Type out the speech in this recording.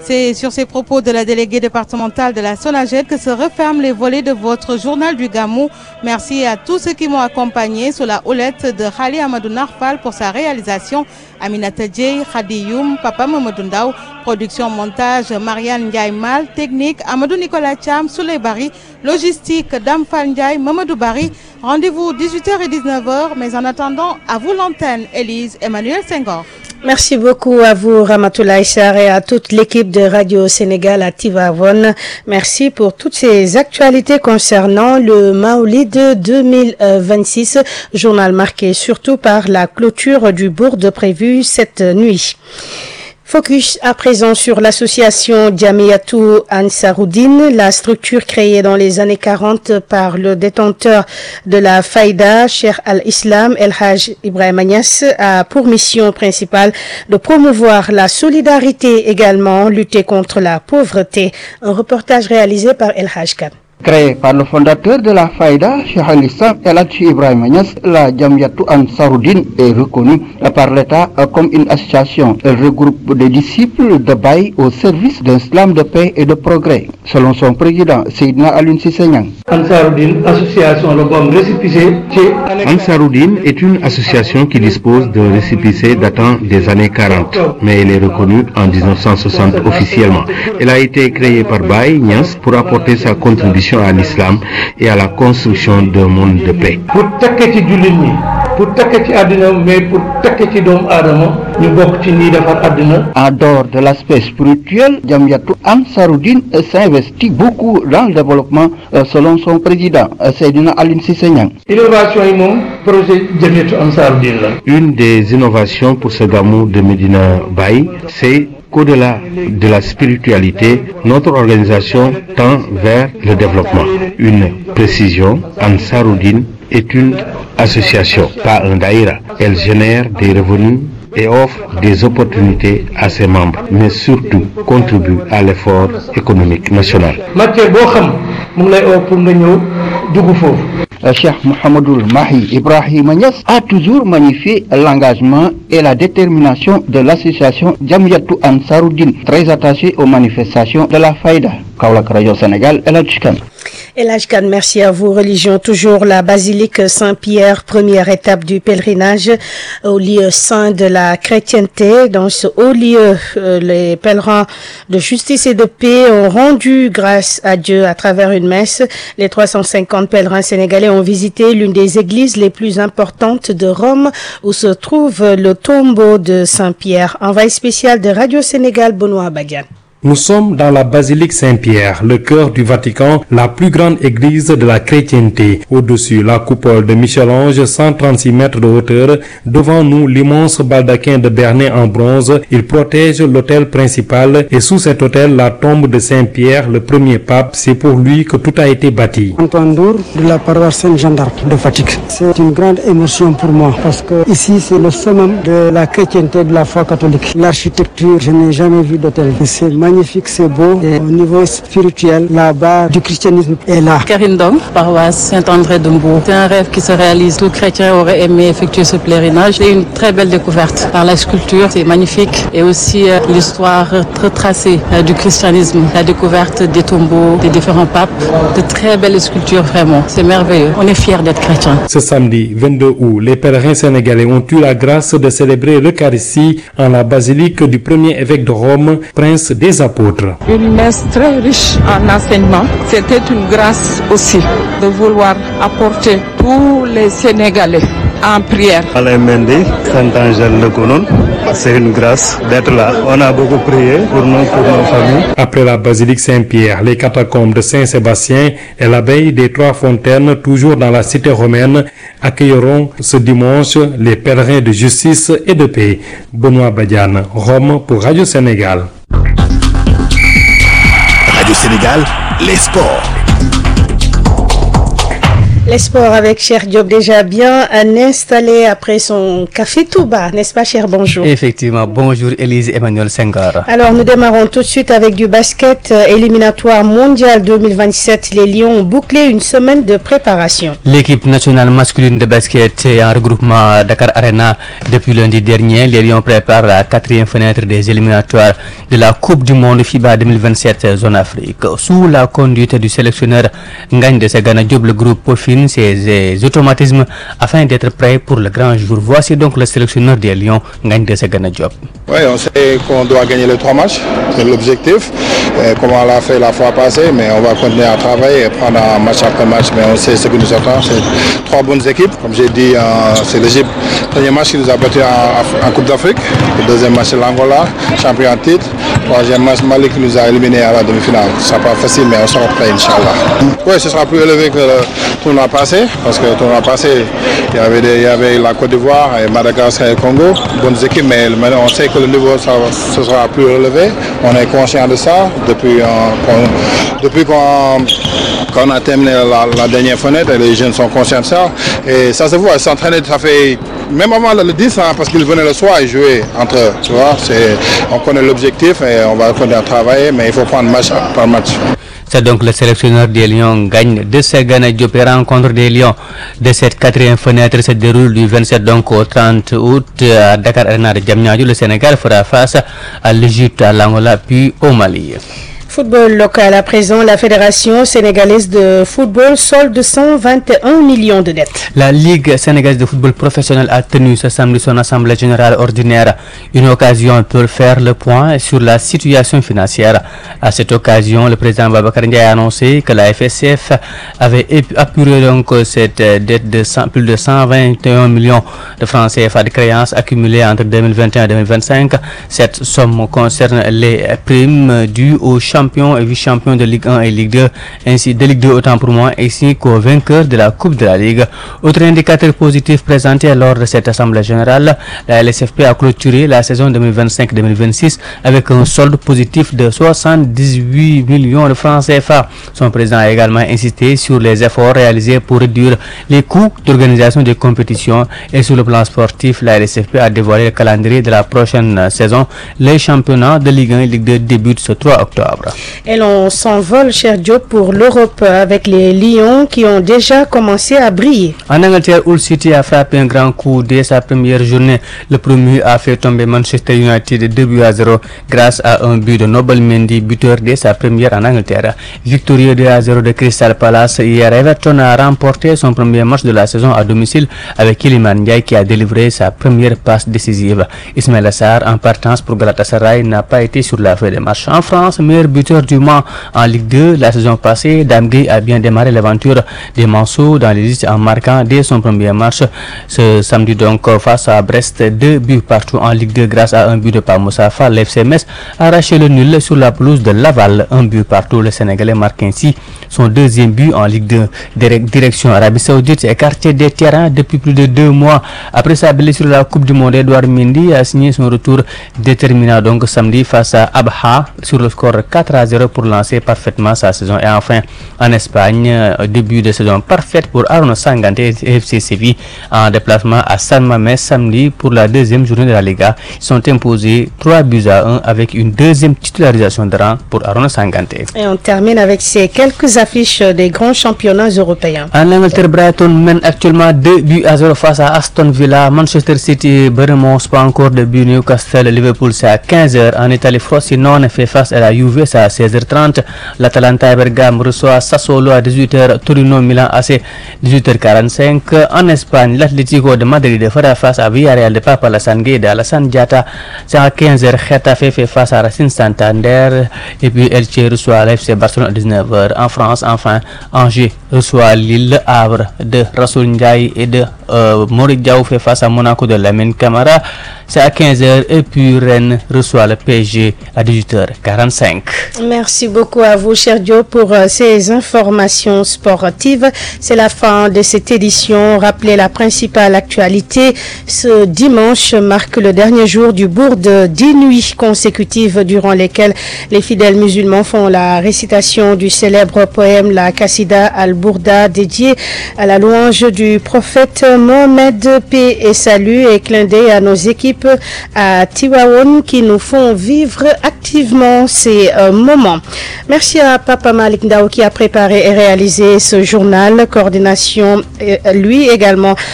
C'est sur ces propos de la déléguée départementale de la SONAGED que se referment les volets de votre journal du Gamou. Merci à tous ceux qui m'ont accompagné sous la houlette de Khali Amadou Narfal pour sa réalisation. Aminata Djei, Khadi Youm, Papa Mamadou Ndaw, production montage Marianne Ndiaye Mal, technique Amadou Nicolas Cham, Souley Bari, logistique Damfal Ndiaye, Mamadou Bari. Rendez-vous 18h et 19h, mais en attendant, à vous l'antenne, Élise Emmanuel Senghor. Merci beaucoup à vous, Ramatoulaye Sarr, et à toute l'équipe de Radio Sénégal à Tivavone. Merci pour toutes ces actualités concernant le Maoulid 2026, journal marqué surtout par la clôture du bourde prévue cette nuit. Focus à présent sur l'association Jamiatou Ansaroudine, la structure créée dans les années 40 par le détenteur de la Faïda, Cheikh al-Islam El Haj Ibrahima Niass, a pour mission principale de promouvoir la solidarité, également lutter contre la pauvreté. Un reportage réalisé par El Haj Khan. Créée par le fondateur de la Faïda, Cheikh al-Islam El Haj Ibrahima Niass, la Jamiatou Ansaroudine est reconnue par l'État comme une association. Elle regroupe des disciples de Baye au service d'un islam de paix et de progrès. Selon son président, Seydina Alioune Cissé Niang. Ansaroudine, association le bon récépissé. Ansaroudine est une association qui dispose d'un récépissé datant des années 40, mais elle est reconnue en 1960 officiellement. Elle a été créée par Baye Niass pour apporter sa contribution à l'islam et à la construction d'un monde de paix. Pour taketi julit ñi, pour taketi aduna, mais pour taketi doom adama, ñu bokk ci ñi defar aduna. En dehors de l'aspect spirituel, Jamiatou Ansaroudine s'investit beaucoup dans le développement selon son président, Seydina Alioune Cissé Niang. Innovation yi moom projet Jamiatou Ansaroudine la. Une des innovations pour ce gamou de Medina Baye, c'est qu'au-delà de la spiritualité, notre organisation tend vers le développement. Une précision, Ansaroudine est une association, pas un daïra. Elle génère des revenus et offre des opportunités à ses membres, mais surtout contribue à l'effort économique national. Matière boo xam mu ngi lay oo pour nga ñëw dugg foofu. Cheikh Mohamedoul Mahi Ibrahima Niass a toujours magnifié l'engagement et la détermination de l'association Jamiatou Ansaroudine, très attachée aux manifestations de la Faïda. Kaolack Radio Sénégal, El Hadj Kane. El Hadj Kane, merci à vous. Religion toujours, la basilique Saint-Pierre, première étape du pèlerinage au lieu saint de la chrétienté. Dans ce haut lieu, les pèlerins de justice et de paix ont rendu grâce à Dieu à travers une messe. Les 350 pèlerins sénégalais ont visité l'une des églises les plus importantes de Rome où se trouve le tombeau de Saint-Pierre. Envoyé spécial de Radio Sénégal, Benoît Badiane. Nous sommes dans la basilique Saint-Pierre, le cœur du Vatican, la plus grande église de la chrétienté. Au-dessus, la coupole de Michel-Ange, 136 mètres de hauteur. Devant nous, l'immense baldaquin de Bernay en bronze. Il protège l'autel principal et sous cet autel, la tombe de Saint-Pierre, le premier pape. C'est pour lui que tout a été bâti. Antoine Dour de la paroisse Saint-Jean d'Arc de Fatick. C'est une grande émotion pour moi parce que ici, c'est le summum de la chrétienté de la foi catholique. L'architecture, je n'ai jamais vu d'hôtel. C'est magnifique, c'est beau. Et au niveau spirituel, la base du christianisme est là. Karine Dom, paroisse Saint-André de Mbour. C'est un rêve qui se réalise. Tout chrétien aurait aimé effectuer ce pèlerinage. C'est une très belle découverte. Par la sculpture, c'est magnifique. Et aussi l'histoire retracée du christianisme. La découverte des tombeaux, des différents papes. De très belles sculptures, vraiment. C'est merveilleux. On est fiers d'être chrétiens. Ce samedi 22 août, les pèlerins sénégalais ont eu la grâce de célébrer l'Eucharistie en la basilique du premier évêque de Rome, prince des apôtres. Une messe très riche en enseignements. C'était une grâce aussi de vouloir apporter tous les Sénégalais en prière. Alain Mendy, Saint-Angèle Le Conon, c'est une grâce d'être là. On a beaucoup prié pour nous, pour nos familles. Après la basilique Saint-Pierre, les catacombes de Saint-Sébastien et l'abbaye des Trois Fontaines, toujours dans la cité romaine, accueilleront ce dimanche les pèlerins de justice et de paix. Benoît Badiane, Rome pour Radio Sénégal. Radio Sénégal, les sports. Les sports avec Cher Diop, déjà bien installé après son café Touba, n'est-ce pas Cher? Bonjour. Effectivement, bonjour Élise Emmanuel Senghor. Alors nous démarrons tout de suite avec du basket éliminatoire mondial 2027. Les Lions ont bouclé une semaine de préparation. L'équipe nationale masculine de basket est en regroupement Dakar Arena depuis lundi dernier. Les Lions préparent la 4e fenêtre des éliminatoires de la Coupe du Monde FIBA 2027 zone Afrique. Sous la conduite du sélectionneur Ngagne Desegana Diop, le groupe peaufine ses automatismes afin d'être prêt pour le grand jour. Voici donc le sélectionneur des Lions, Ngagne Desegana Diop. Oui, on sait qu'on doit gagner les 3 matchs, c'est l'objectif, comme on l'a fait la fois passée, mais on va continuer à travailler et prendre un match après match, mais on sait ce qui nous attend, c'est 3 bonnes équipes, comme j'ai dit, c'est l'Égypte, premier match qui nous a battu en Coupe d'Afrique, le deuxième match c'est l'Angola, champion en titre, troisième match Mali qui nous a éliminés à la demi-finale. Ce ne sera pas facile, mais on sera prêt, Inch'Allah. Oui, ce sera plus élevé que le tournoi passé, parce que le tournoi passé, il y avait la Côte d'Ivoire et Madagascar et le Congo, bonnes équipes, mais maintenant on sait que le niveau ce sera plus élevé. On est conscient de ça depuis qu'on a terminé la dernière fenêtre, et les jeunes sont conscients de ça. Et ça se voit, s'entraîner, ça fait même avant le 10, parce qu'ils venaient le soir et jouer entre eux. Tu vois, on connaît l'objectif et on va continuer à travailler, mais il faut prendre match par match. C'est donc le sélectionneur des Lions, Ngagne Desegana Diop. Les rencontres des Lions de cette 4e fenêtre se déroule du 27 donc au 30 août à Dakar Arena de Diamniadio. Le Sénégal fera face à l'Égypte, à l'Angola puis au Mali. Football local à présent, la Fédération sénégalaise de football solde 121 millions de dettes. La Ligue sénégalaise de football professionnel a tenu ce samedi son assemblée générale ordinaire, une occasion pour faire le point sur la situation financière. À cette occasion, le président Babacar Ndiaye a annoncé que la FSF avait apuré donc cette dette de plus de 121 millions de francs CFA de créances accumulées entre 2021 et 2025. Cette somme concerne les primes dues aux champions et vice-champions de Ligue 1 et Ligue 2, ainsi de Ligue 2 autant pour moi, ainsi qu'aux vainqueurs de la Coupe de la Ligue. Autre indicateur positif présenté lors de cette assemblée générale, la LSFP a clôturé la saison 2025-2026 avec un solde positif de 78 millions de francs CFA. Son président a également insisté sur les efforts réalisés pour réduire les coûts d'organisation des compétitions, et sur le plan sportif, la LSFP a dévoilé le calendrier de la prochaine saison. Les championnats de Ligue 1 et Ligue 2 débutent ce 3 octobre. Et l'on s'envole, cher Diop, pour l'Europe avec les Lions qui ont déjà commencé à briller. En Angleterre, Hull City a frappé un grand coup dès sa première journée. Le premier a fait tomber Manchester United 2-0 grâce à un but de Noble Mendy, buteur dès sa première en Angleterre. Victorieux 2-0 de Crystal Palace. Hier, Everton a remporté son premier match de la saison à domicile avec Iliman Ndiaye qui a délivré sa première passe décisive. Ismaïla Sarr, en partance pour Galatasaray, n'a pas été sur la feuille de match. En France, meilleur buteur du Mans en Ligue 2 la saison passée, Dame Gueye a bien démarré l'aventure des Manceaux dans les listes en marquant dès son premier match ce samedi donc face à Brest 2 buts partout en Ligue 2 grâce à un but de Pape Moussa Fall. L'FC Metz a arraché le nul sur la pelouse de Laval, un but partout. Le Sénégalais marque ainsi son deuxième but en Ligue 2. Direction Arabie Saoudite, écarté des terrains depuis plus de 2 mois après sa blessure à la Coupe du Monde. Edouard Mendy a signé son retour déterminant donc samedi face à Abha sur le score 4-0 pour lancer parfaitement sa saison. Et enfin en Espagne, début de saison parfaite pour Arona Sangante et FC Séville en déplacement à San Mamés samedi pour la deuxième journée de la Liga. Ils sont imposés 3-1 avec une deuxième titularisation de rang pour Arona Sangante. Et on termine avec ces quelques affiches des grands championnats européens. En Angleterre, Brighton mène actuellement 2-0 face à Aston Villa. Manchester City, Bournemouth, pas encore de but. Newcastle, Liverpool, c'est à 15h. En Italie, Frosinone fait face à la Juve, c'est à 16h30. L'Atalanta Bergame reçoit Sassuolo à 18h. Torino, Milan AC, 18h45. En Espagne, l'Atlético de Madrid fera face à Villarreal de Papa Alassane Gueye de Alassane Diatta. C'est à 15h. Getafe fait face à Racing Santander. Et puis Elche reçoit l'FC Barcelone à 19h. En France, enfin, Angers reçoit Lille. Le Havre de Rassoul Ndiaye et de Maurice Diaw fait face à Monaco de Lamine Camara. C'est à 15h. Et puis Rennes reçoit le PSG à 18h45. Merci beaucoup à vous, cher Diop, pour ces informations sportives. C'est la fin de cette édition. Rappelez la principale actualité. Ce dimanche marque le dernier jour du bourg de 10 nuits consécutives durant lesquelles les fidèles musulmans font la récitation du célèbre poème La Qassida al Al-Bourda dédié à la louange du prophète Mohammed, paix et salut et clin d'œil à nos équipes à Tivaouane qui nous font vivre activement ces moments. Merci à Papa Malik Ndao qui a préparé et réalisé ce journal. Coordination, lui également,